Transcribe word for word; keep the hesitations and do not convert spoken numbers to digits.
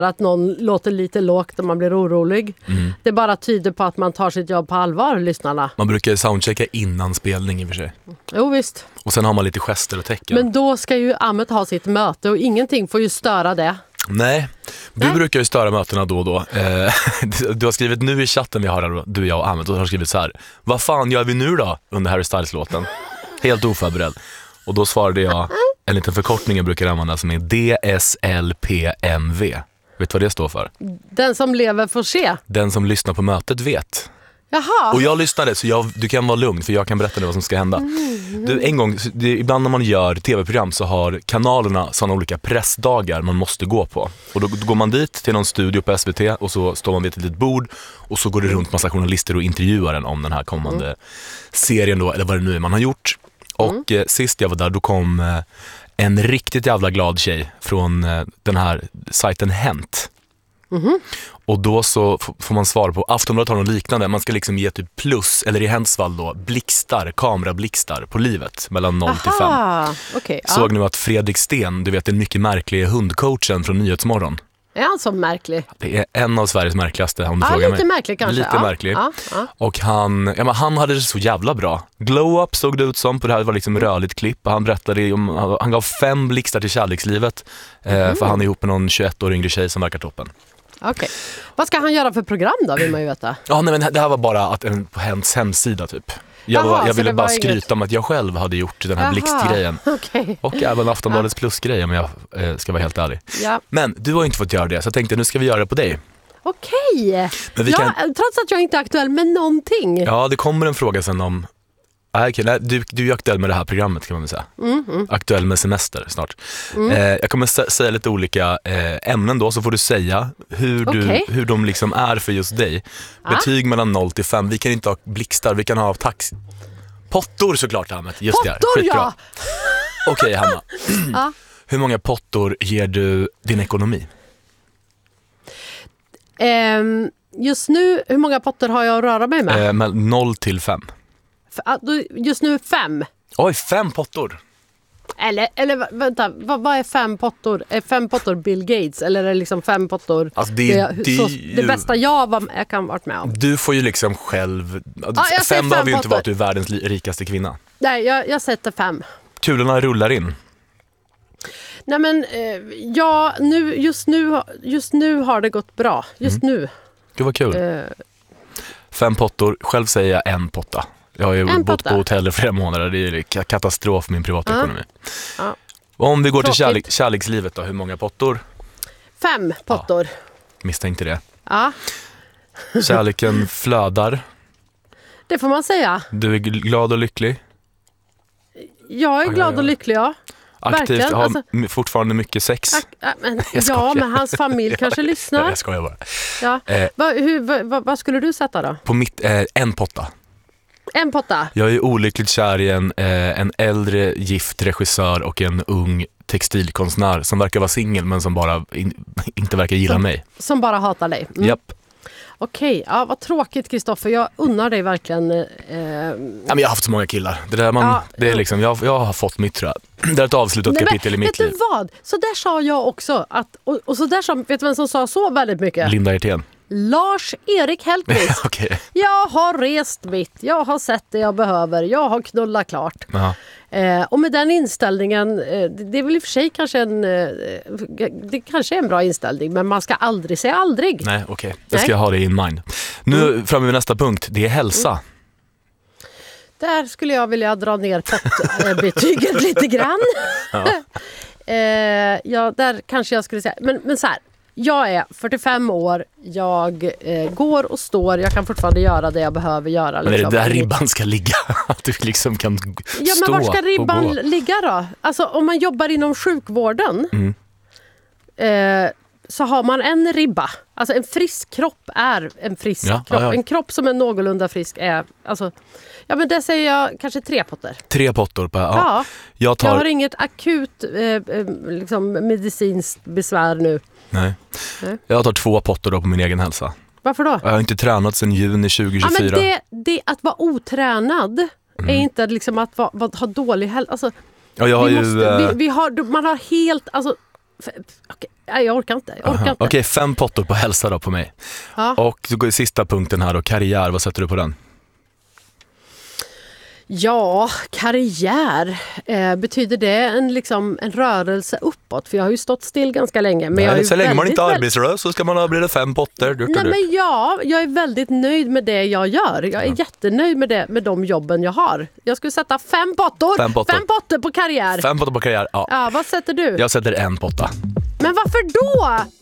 att någon låter lite lågt och man blir orolig. Mm. Det bara tyder på att man tar sitt jobb på allvar, lyssnarna. Man brukar soundchecka innan spelning i och för sig. Jo, visst. Och sen har man lite gester och tecken. Men då ska ju Ahmet ha sitt möte och ingenting får ju störa det. Nej, du Nej. brukar ju störa mötena då och då. Eh, du har skrivit nu i chatten vi har här, du, jag och Ahmed, och har skrivit så här: vad fan gör vi nu då under Harry Styles-låten? Helt oförberedd. Och då svarade jag en liten förkortning jag brukar använda som är D S L P M V. Vet du vad det står för? Den som lever får se. Den som lyssnar på mötet vet. Jaha. Och jag lyssnade, så jag, du kan vara lugn, för jag kan berätta nu vad som ska hända. Mm. Du, en gång, det, ibland när man gör tv-program så har kanalerna sådana olika pressdagar man måste gå på. Och då, då går man dit till någon studio på S V T och så står man vid ett litet bord och så går det runt massa journalister och intervjuar en om den här kommande mm. serien då, eller vad det nu är man har gjort. Och mm. eh, sist jag var där, då kom eh, en riktigt jävla glad tjej från eh, den här sajten Hänt. Mm-hmm. Och då så f- får man svara på Aftonbladet har något liknande. Man ska liksom ge typ plus, eller i Hents fall då blixtar, kamerablixtar på livet mellan noll till fem. Okay, Såg ja. nu att Fredrik Sten, du vet den mycket märkliga hundcoachen från Nyhetsmorgon. Är han så märklig? Det är en av Sveriges märkligaste, om du ja, frågar lite mig. Märklig kanske. Lite ja. märklig. Ja, ja. Och han, ja, men han hade det så jävla bra. Glow-up såg det ut som, på det här var liksom rörligt klipp. Han berättade om, han gav fem blixtar till kärlekslivet. Mm. eh, För han är ihop med någon tjugoett år yngre tjej som verkar toppen. Okej. Okay. Vad ska han göra för program då, vill man ju veta. Ja, nej, men det här var bara att en, på Hens hemsida typ. Jag, Jaha, var, jag ville bara skryta inget... om att jag själv hade gjort den här Jaha, blixtgrejen. Okay. Och även Aftonbladets ja. plusgrej, om jag eh, ska vara helt ärlig. Ja. Men du har inte fått göra det, så jag tänkte nu ska vi göra det på dig. Okej. Okay. Ja, kan... trots att jag inte är aktuell med någonting. Ja, det kommer en fråga sen om... Ah, okay, nej, du, du är aktuell med det här programmet kan man väl säga. Mm, mm. Aktuell med semester snart. Mm. Eh, jag kommer sä- säga lite olika eh, ämnen då, så får du säga hur, du, okay. hur de liksom är för just dig. Ah. Betyg mellan noll till fem. Vi kan inte ha blixtar, vi kan ha tax... Pottor såklart, Hanna. Just pottor, det, skitbra. Ja. Okej, okay, Hanna. Ja. Hur många pottor ger du din ekonomi? Um, just nu, hur många pottor har jag att röra mig med? Eh, med noll till fem. Just nu fem. Oj, fem pottor. Eller, eller vänta, vad, vad är fem pottor? Är fem pottor Bill Gates? Eller är det liksom fem pottor alltså det, det, det, så, ju, det bästa jag, var, jag kan varit med om? Du får ju liksom själv... Ja, fem behöver ju inte pottor. vara att du är världens rikaste kvinna. Nej, jag, jag sätter fem. Kulorna rullar in. Nej men, eh, ja, nu, just, nu, just nu har det gått bra. Just mm. nu. Det var kul. Eh. Fem pottor, själv säger jag en potta. Jag har ju en bott potta. på hotell i flera månader. Det är katastrof för min privatekonomi. Ja. Ja. Om vi går till kärlek, kärlekslivet då, hur många pottor? Fem pottor. Ja. Misstänkte det. Ja. Kärleken flödar. Det får man säga. Du är glad och lycklig? Jag är glad ja, ja, ja. och lycklig, ja. Aktivt, verkligen. har alltså, fortfarande mycket sex. Ak- äh, men, ja, men hans familj kanske lyssnar. Ja, jag skojar bara. Ja. Eh, va, hur, va, va, vad skulle du sätta då? På mitt, eh, en potta. En potta? Jag är olyckligt kär i en, eh, en äldre gift regissör och en ung textilkonstnär som verkar vara singel men som bara in, inte verkar gilla som, mig. Som bara hatar dig? Mm. Japp. Okej, ja, vad tråkigt Kristoffer. Jag unnar dig verkligen. Eh... Ja, men jag har haft så många killar. Det där man, ja, det är liksom, jag, jag har fått mitt, tror jag. Det är ett avslutat Nej, kapitel men, i mitt vet liv. Vet du vad? Så där sa jag också. Att, och, och så där sa, vet du vem som sa så väldigt mycket? Linda Ertén. Lars-Erik Hellqvist. Okay. Jag har rest mitt. Jag har sett det jag behöver. Jag har knullat klart. Eh, och med den inställningen, eh, det är väl i och för sig kanske en, eh, det kanske är en bra inställning, men man ska aldrig säga aldrig. Nej, okej. Okay. Jag ska ha det in mind. Nu mm. framme vid nästa punkt, det är hälsa. Mm. Där skulle jag vilja dra ner pottbetyget lite grann. Ja. eh, ja, där kanske jag skulle säga, men, men så här. Jag är fyrtiofem år, jag eh, går och står, jag kan fortfarande göra det jag behöver göra. Liksom. Men är det där ribban ska ligga? Att du liksom kan ja, stå men var ska ribban ligga då? Alltså om man jobbar inom sjukvården mm. eh, så har man en ribba. Alltså en frisk kropp är en frisk ja, kropp. ja, ja. En kropp som är någorlunda frisk är, alltså, ja men det säger jag kanske tre pottor. Tre pottor på, ja. ja. Jag, tar... jag har inget akut eh, liksom medicinskt besvär nu. Nej. Nej. Jag tar två pottor då på min egen hälsa. Varför då? Jag har inte tränat sedan juni tjugohundratjugofyra. Ja, men det, det, att vara otränad mm. är inte liksom att, vara, att ha dålig hälsa. Alltså, ja, jag har vi ju, måste, äh... vi, vi har, man har helt... Alltså, Okej, nej, jag orkar inte. Jag orkar inte. Okej, fem pottor på hälsa då på mig. Ja. Och så går sista punkten här då, karriär. Vad sätter du på den? Ja, karriär. Eh, betyder det en, liksom, en rörelse uppåt? För jag har ju stått still ganska länge. Men Nej, jag är så länge man väldigt, inte är arbetslös så ska man ha blivit fem potter. Du, Nej, du. men ja, jag är väldigt nöjd med det jag gör. Jag är ja. jättenöjd med, det, med de jobben jag har. Jag skulle sätta fem pottor. Fem pottor, fem pottor på karriär. Fem pottor på karriär, ja. Ja, vad sätter du? Jag sätter en potta. Men varför då?